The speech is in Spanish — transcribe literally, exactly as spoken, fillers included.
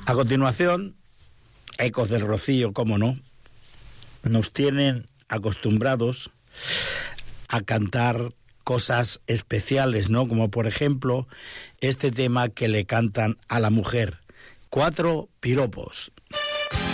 A continuación, Ecos del Rocío, cómo no, nos tienen acostumbrados a cantar cosas especiales, ¿no? Como por ejemplo, este tema que le cantan a la mujer, Cuatro piropos.